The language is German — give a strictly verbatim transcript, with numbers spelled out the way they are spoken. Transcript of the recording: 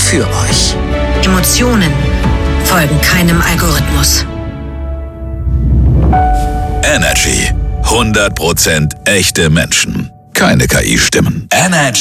für euch. Emotionen folgen keinem Algorithmus. Energy. hundert Prozent echte Menschen. Keine K I-Stimmen. Energy.